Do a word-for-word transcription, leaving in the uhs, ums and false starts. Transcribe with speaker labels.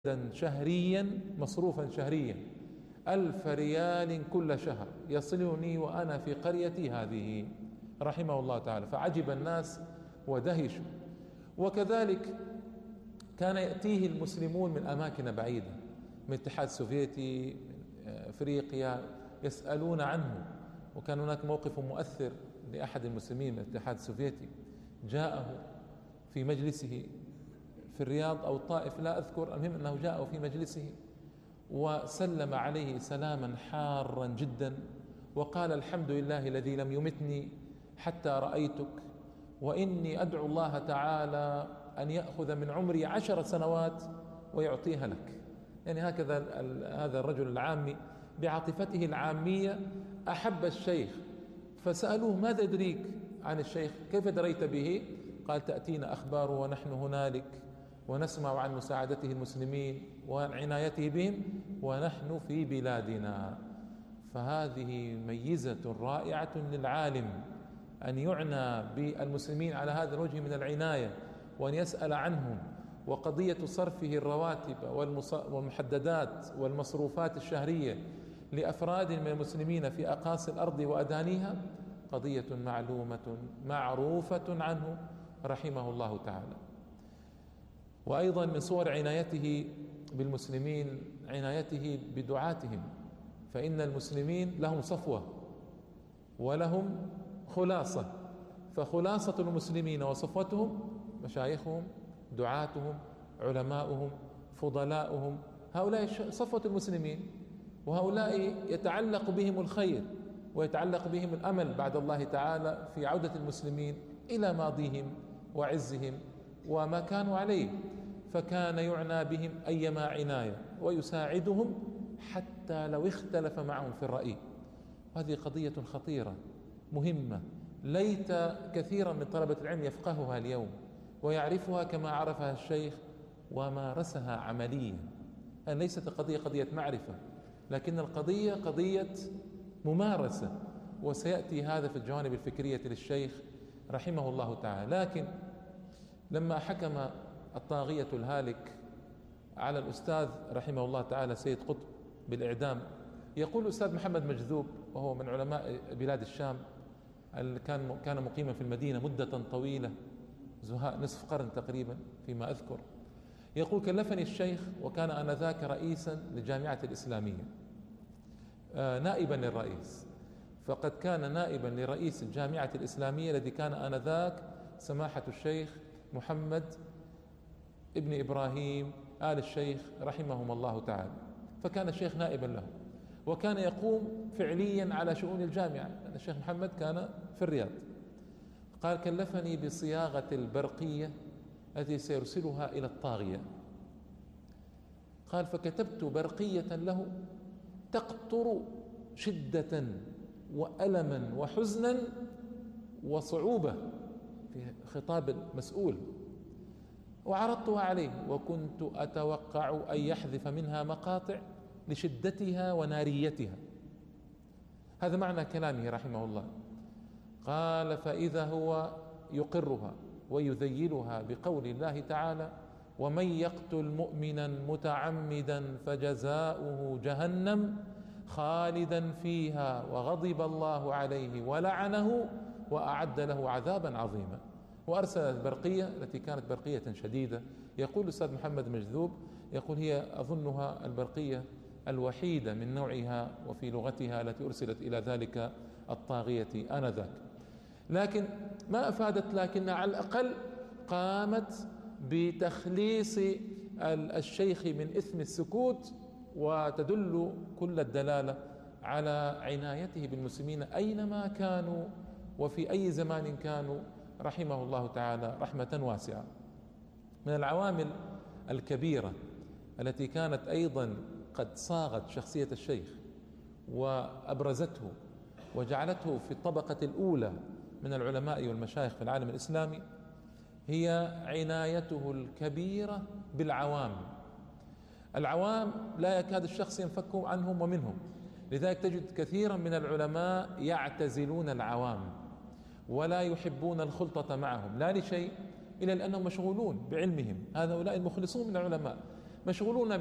Speaker 1: شهريا مصروفا شهريا ألف ريال كل شهر يصلني وأنا في قريتي هذه، رحمه الله تعالى. فعجب الناس ودهشوا. وكذلك كان يأتيه المسلمون من أماكن بعيدة، من الاتحاد السوفيتي، من أفريقيا، يسألون عنه. وكان هناك موقف مؤثر لأحد المسلمين من الاتحاد السوفيتي، جاءه في مجلسه في الرياض أو الطائف لا أذكر، المهم أنه جاءه في مجلسه وسلم عليه سلاما حارا جدا، وقال: الحمد لله الذي لم يمتني حتى رأيتك، وإني أدعو الله تعالى أن يأخذ من عمري عشر سنوات ويعطيها لك. يعني هكذا هذا الرجل العامي بعاطفته العامية أحب الشيخ. فسألوه: ماذا يدريك عن الشيخ؟ كيف دريت به؟ قال: تأتينا أخباره ونحن هنالك، ونسمع عن مساعدته المسلمين وعن عنايته بهم ونحن في بلادنا. فهذه ميزة رائعة للعالم، أن يعنى بالمسلمين على هذا الوجه من العناية، وأن يسأل عنهم. وقضية صرفه الرواتب والمحددات والمصروفات الشهرية لأفراد من المسلمين في أقاصي الأرض وأدانيها قضية معلومة معروفة عنه رحمه الله تعالى. وأيضا من صور عنايته بالمسلمين عنايته بدعاتهم، فإن المسلمين لهم صفوة ولهم خلاصة، فخلاصة المسلمين وصفوتهم مشايخهم، دعاتهم، علماؤهم، فضلاؤهم، هؤلاء صفوة المسلمين، وهؤلاء يتعلق بهم الخير ويتعلق بهم الأمل بعد الله تعالى في عودة المسلمين إلى ماضيهم وعزهم وما كانوا عليه. فكان يعنى بهم أيما عناية ويساعدهم حتى لو اختلف معهم في الرأي. هذه قضية خطيرة مهمة، ليت كثيرا من طلبة العلم يفقهها اليوم ويعرفها كما عرفها الشيخ ومارسها عمليا. أن ليست قضية قضية معرفة، لكن القضية قضية ممارسة، وسيأتي هذا في الجوانب الفكرية للشيخ رحمه الله تعالى. لكن لما حكم الطاغية الهالك على الأستاذ رحمه الله تعالى سيد قطب بالإعدام، يقول الأستاذ محمد مجذوب، وهو من علماء بلاد الشام، كان كان مقيما في المدينة مدة طويلة، زهاء نصف قرن تقريبا فيما أذكر، يقول: كلفني الشيخ، وكان آنذاك رئيسا للجامعة الإسلامية، آه نائبا للرئيس، فقد كان نائبا لرئيس الجامعة الإسلامية الذي كان آنذاك سماحة الشيخ محمد ابن إبراهيم آل الشيخ رحمهم الله تعالى. فكان الشيخ نائبا له، وكان يقوم فعليا على شؤون الجامعة، لأن الشيخ محمد كان في الرياض. قال: كلفني بصياغة البرقية التي سيرسلها إلى الطاغية. قال: فكتبت برقية له تقطر شدة وألما وحزنا وصعوبة في خطاب المسؤول، وعرضتها عليه، وكنت أتوقع أن يحذف منها مقاطع لشدتها وناريتها. هذا معنى كلامه رحمه الله. قال: فإذا هو يقرها ويذيلها بقول الله تعالى: ومن يقتل مؤمنا متعمدا فجزاؤه جهنم خالدا فيها وغضب الله عليه ولعنه وأعد له عذابا عظيما. وأرسل البرقية التي كانت برقية شديدة. يقول الأستاذ محمد مجذوب، يقول: هي أظنها البرقية الوحيدة من نوعها وفي لغتها التي أرسلت إلى ذلك الطاغية آنذاك. لكن ما أفادت، لكن على الأقل قامت بتخليص الشيخ من إثم السكوت، وتدل كل الدلالة على عنايته بالمسلمين أينما كانوا وفي أي زمان كانوا رحمه الله تعالى رحمة واسعة. من العوامل الكبيرة التي كانت أيضا قد صاغت شخصية الشيخ وأبرزته وجعلته في الطبقة الأولى من العلماء والمشايخ في العالم الإسلامي هي عنايته الكبيرة بالعوام. العوام لا يكاد الشخص ينفك عنهم ومنهم، لذلك تجد كثيرا من العلماء يعتزلون العوام ولا يحبون الخلطة معهم، لا لشيء إلا لأنهم مشغولون بعلمهم. هؤلاء المخلصون من العلماء مشغولون